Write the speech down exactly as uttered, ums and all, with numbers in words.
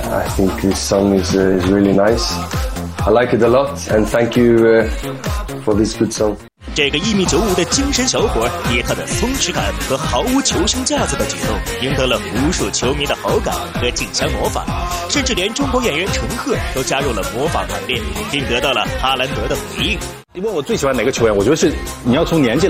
I think this song is uh, is really nice. I like it a lot, and thank you uh, for this good song. 这个一米九五的精神小伙，以他的松弛感和毫无球星架子的举动，赢得了无数球迷的好感和竞相模仿，甚至连中国演员陈赫都加入了模仿行列，并得到了哈兰德的回应。 你问我最喜欢哪个球员，我觉得是你要从年纪